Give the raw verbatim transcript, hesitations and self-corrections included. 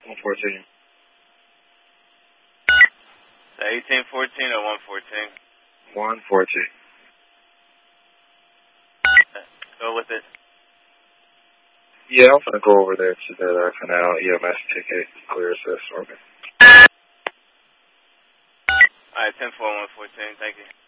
one fourteen. eighteen fourteen or one fourteen? one fourteen. Go with it. Yeah, I'm going to go over there to that uh, canal E M S ticket, clear assist for me. Alright, ten four one fourteen, thank you.